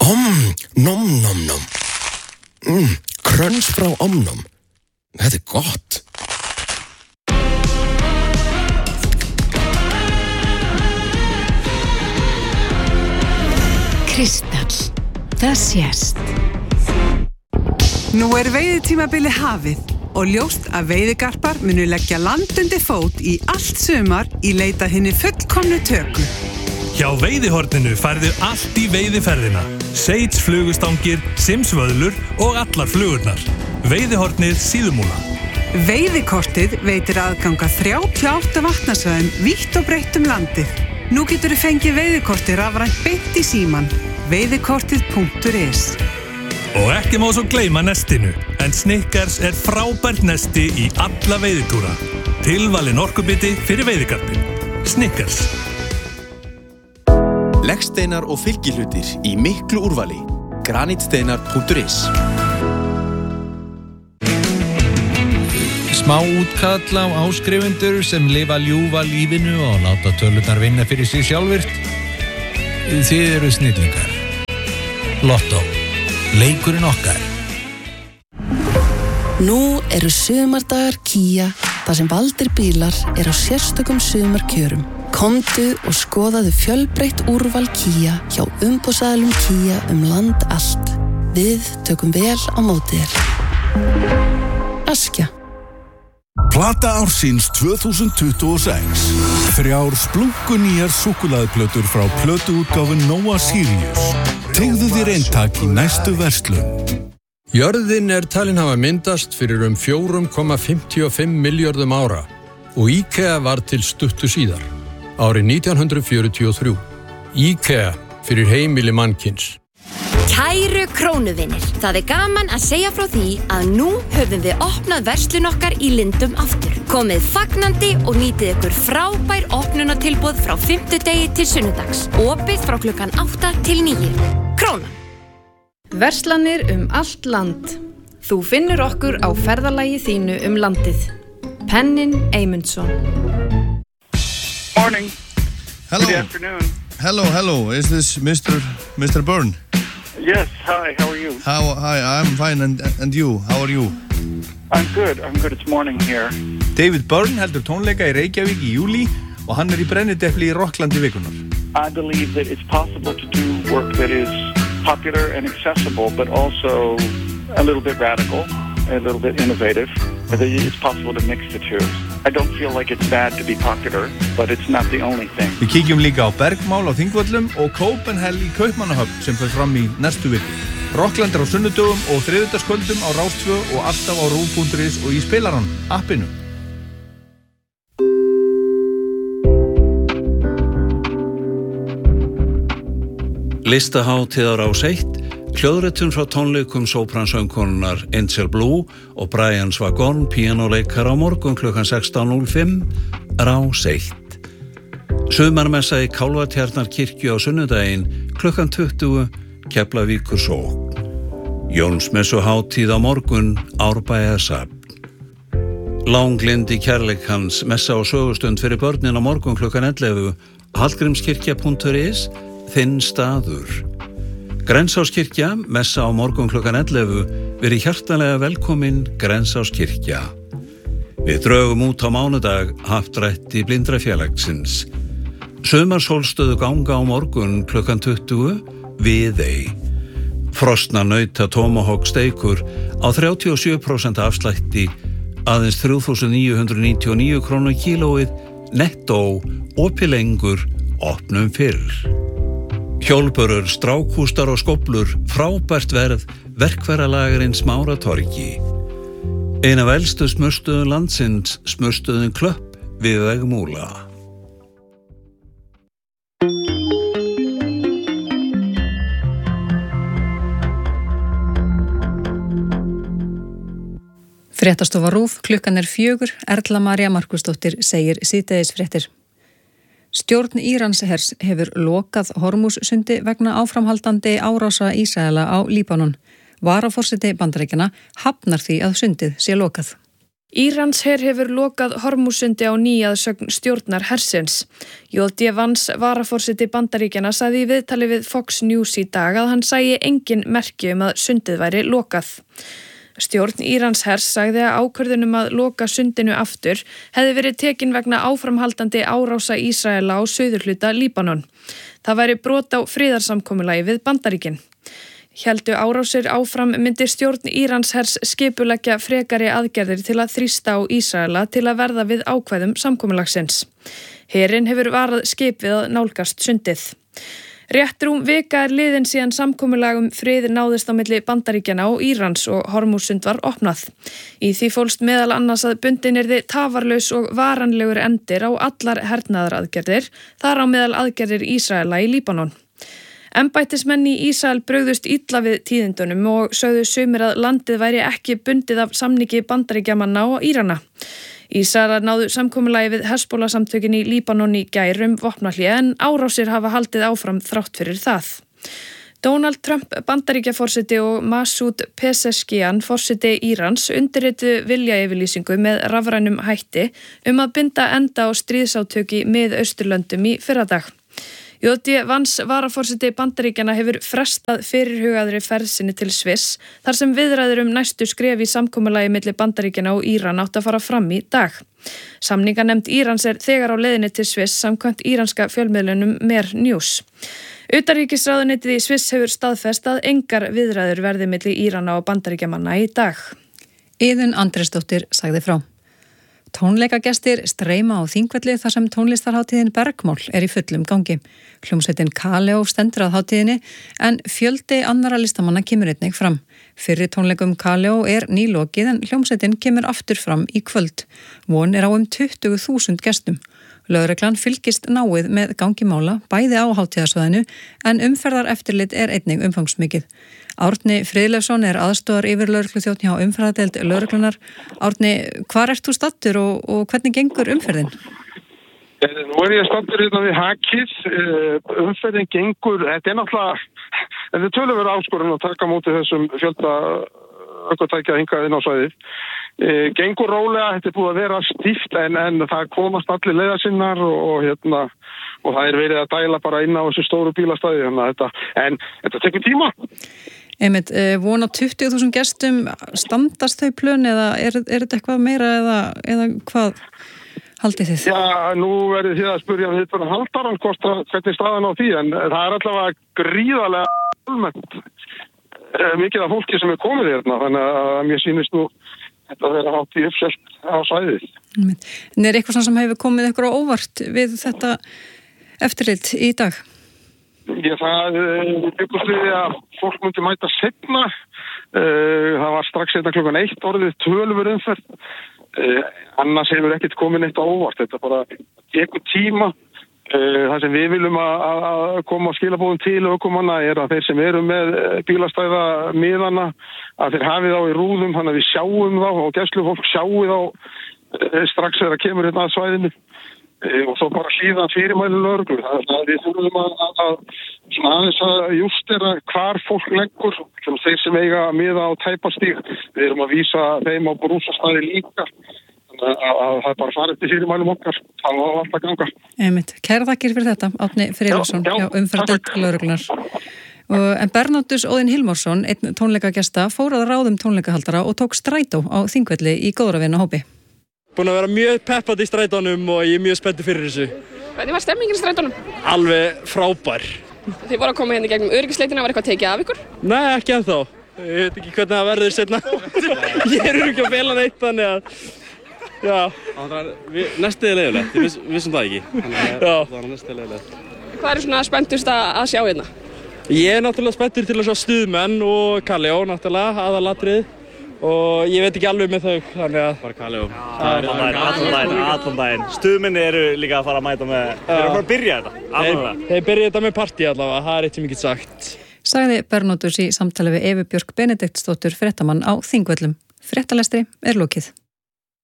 Nom nom nom. Kröns frá Omnom. Þetta gott. Kristall. Það sést. Nú veiðitímabili hafið og ljóst að veiðigarpar munu leggja land undir fót í allt sumar í leita hinni fullkomnu töku. Hjá Veiðihorninu færðu allt í veiðiferðina. Seits flugustangir, simsvöðlur og allar flugurnar. Veiðihornið Síðumúla. Veiðikortið veitir aðganga 38 vatnasvæðum vítt og breitt landið. Nú geturðu fengið veiðikortið rafrænt beint í síman. Veiðikortið.is. Og ekki má svo gleyma nestinu, en Snickers frábært nesti í alla veiðitúra. Tilvalin orkubiti fyrir veiðigarpinn. Snickers. Leggsteinar og fylgihlutir í miklu úrvali. Granitsteinar.is. Smá útkall á áskrifendur sem lifa ljúfa lífinu og láta tölurnar vinna fyrir sig sjálfvirt. Þið eru snillingar. Lotto. Leikurinn okkar. Nú eru sumardagar Kia, þar sem valdir bílar á sérstökum sumarkjörum. Komdu og skoðaðu fjölbreytt úrval Kia hjá umboðsaðilum Kia land allt. Við tökum vel á móti þér. Askja. Plata ársins 2026. 3 splunkunýjar súkkulaðiplötur frá plötuútgáfun Nóa Sirius. Tegðu þér eintak í næstu verslun. Jörðin talin hafa myndast fyrir 4,55 milljörðum ára og IKEA var til stuttu síðar, árið 1943. IKEA fyrir heimili mannkyns. Kæru krónuvinir, það gaman að segja frá því að nú höfum við opnað verslun okkar í Lindum aftur. Komið fagnandi og nýtið ykkur frábær opnunartilboð frá 5. degi til sunnudags. Opið frá klukkan 8 til 9. Krónan. Verslanir allt land. Þú finnur okkur á ferðalagi þínu landið. Pennin Eymundsson. Morning. Hello. Good afternoon. Hello. Is this Mr. Byrne? Yes, hi, how are you? Hi, I'm fine, and you? How are you? I'm good, it's morning here. David Byrne heldur tónleika í Reykjavík í júlí og hann í brennidepli í Rokklandi vikunar. I believe that it's possible to do work that is popular and accessible, but also a little bit radical, a little bit innovative. It's possible to mix the two. I don't feel like it's bad to be popular, but it's not the only thing. Við kíkjum líka á Bergmál á Þingvöllum og Copenhell í Kaupmannahöfn sem fer fram í næstu viku. Rockland á sunnudögum og þriðjudagskvöldum á Rás 2 og alltaf á RÚV.is og í spilarann, appinu. Listahátíð á Rás 1, hljóðritun frá tónleikum sópransöngkonunnar Angel Blue og Brian Swagon, píanóleikar á morgun klukkan 16:05, Rás 1. Sumarmessa í Kálfatjarnarkirkju á sunnudaginn klukkan 20, Keflavíkur sókn. Jónsmessuhátíð á morgun, Árbæjarsafn. Langlindi kærleikans, messa og sögustund fyrir börnin á morgun klukkan 11, Hallgrímskirkja.is, þinn staður. Grensáskirkja, messa á morgun klukkan 11, verið hjartanlega velkomin Grensáskirkja. Við drögum út á mánudag happdrætti Blindrafélagsins. Sumarsólstöðu ganga á morgun klukkan 20, Viðey. Frostna nauta tomahawk steikur á 37% afslætti, aðeins 3.999 krónur kílóið, nettó, opið lengur, opnum fyrr. Hjólbörur, strákústar og skóflur, frábært verð, verkfæralagarinn Smáratorgi. Ein af elstu smurstuðum landsins, smurstuðin Klöpp við Vegmúla. Fréttastofa RÚV, klukkan 4, Erla María Markusdóttir segir síðdegisfréttir. Stjórn Íranshers hefur lokað Hormússundi vegna áframhaldandi árása Ísraela á Líbanon. Varaforseti Bandaríkjanna hafnar því að sundið sé lokað. Íransher hefur lokað Hormússundi á ný að sögn stjórnar hersins. J.D. Vance, varaforseti Bandaríkjanna, sagði í viðtali við Fox News í dag að hann sæi engin merki að sundið væri lokað. Stjórn Íranshers sagði að ákvörðunum að loka sundinu aftur hefði verið tekin vegna áframhaldandi árása Ísraela á suðurhluta Líbanon. Það væri brot á friðarsamkomulagi við Bandaríkin. Héldu árásir áfram myndi stjórn Íranshers skipuleggja frekari aðgerðir til að þrýsta á Ísraela til að verða við ákvæðum samkomulagsins. Herinn hefur varað skip við að nálgast sundið. Rétt rúm vika liðin síðan samkomulag frið náðist á milli Bandaríkjanna og Írans og Hormússund var opnað. Í því fólst meðal annars að bundin yrði tafarlaus og varanlegur endir á allar hernaðaraðgerðir, þar á meðal aðgerðir Ísraela í Líbanon. Embættismenn í Ísrael brugðust illa við tíðindunum og sögðu sumir að landið væri ekki bundið af samningi Bandaríkjamanna og Írana. Ísraelar náðu samkomulagi við Hezbollah-samtökin í Líbanon í gær vopnahlé en árásir hafa haldið áfram þrátt fyrir það. Donald Trump, Bandaríkjaforseti og Masoud Pezeshkian, forseti Írans, undirrituðu viljayfirlýsingu með rafrænum hætti að binda enda á stríðsátök í Mið-Austurlöndum í fyrradag. J.D. Vance, varaforseti Bandaríkjanna, hefur frestað fyrirhugaðri ferð sinni til Sviss þar sem viðræður næstu skref í samkomulagi milli Bandaríkjanna og Íran átt að fara fram í dag. Samninganefnd Írans þegar á leiðinni til Sviss samkvæmt íranska fjölmiðlunum Mer News. Utanríkisráðuneytið í Sviss hefur staðfest að engar viðræður verði milli Írana og Bandaríkjamanna í dag. Iðunn Andrésdóttir sagði frá. Tónleikagestir streyma á Þingvelli þar sem tónlistarhátíðin Bergmál í fullum gangi. Hljómsveitin Kaleo stendur að hátíðinni en fjöldi annara listamanna kemur einnig fram. Fyrri tónleikum Kaleo nýlokið en hljómsveitin kemur aftur fram í kvöld. Von á 20.000 gestum. Lögreglan fylgist náið með gangi mála bæði á hátíðarsvæðinu en umferðareftirlit einnig umfangsmikið. Árni Friðleifsson aðstoðar yfirlögregluþjónn hjá umferðardeild lögreglunar. Árni, hvar ert þú staddur og hvernig gengur umferðin? Nú ég staddur hérna við Hakið. Umferðin gengur, þetta náttúrulega töluverð áskorun að taka móti þessum fjölda ökutækja hingað inn á svæðið. Gengur rólega, þetta búið að vera stíft en það komast allir leiðarsinnar og það verið að dæla bara inn á þessu stóru bílastæði en þetta tekur tíma. Einmitt, von á 20.000 gestum, standast þau plön eða þetta eitthvað meira eða hvað haldið þið? Já, nú verið þið að spyrja við þetta haldarann hvernig staðan á því en það allavega gríðarlega almennt mikið af fólki sem komið hérna þannig að mér sýnist nú þetta vera hátt í uppselt á svæðið. En eitthvað sem hefur komið ykkur á óvart við þetta eftirlit í dag? Já, það byggust við að fólk myndi mæta seinna. Það var strax hérna 1:00 orðið töluverð umferð. Annars hefur ekkert komið neitt á óvart. Þetta bara tekur tíma. Það sem við viljum að koma á skilabóðum til ökumanna að þeir sem eru með bílastæða miðana að þeir hafi þá í rúðum þannig að við sjáum þá og gæslufólk sjáu þá strax þegar það kemur hérna að svæðinu og svo bara hlýða fyrirmæli lögreglu. Það við þurfum aðeins að justera hvar fólk leggur þeir sem eiga miða á tæpastíg. Við erum að vísa þeim á brúsastæði líka. Það bara farið til fyrirmælum okkar það var alltaf ganga. Einmitt. Kæra þakkir fyrir þetta, Árni Friðleifsson hjá umferðardeild lögreglunar. En Bernódus Óðinn Hilmarsson, einn tónleikagesta, fór að ráðum tónleikahaldara og tók strætó á Þingvelli í góðravinahópi. Búin að vera mjög peppandi í strætónum og ég mjög spenntur fyrir þessu. Hvernig var stemmingin í strætónum? Alveg frábær. Þið voru að koma hérna gegnum öryggisleitina, var eitthvað tekið af ykkur? Nei, ekki ennþá. Ég veit ekki hvernig það verður seinna. Ég ekki að fela neitt þannig að já. Næstið leiðilegt, við vissum það ekki. Það var næstið leiðilegt. Hvað svona spenntust að sjá hérna? Ég náttúrulega spenntur til að sjá stuðmenn og Kaleo náttúrulega, aðalatrið. Og ég veit ekki alveg með þau, þannig að bara Kaleo. Allan daginn. Stuðmenni eru líka að fara að mæta með, þeir eru að fara að byrja þetta. Þeir byrja þetta með partí allavega, það eitt sem ég get sagt. Sagði Bernódus í samtali við Evu Björk Benediktsdóttur fréttamann á Þingvöllum. Fréttalestri lokið.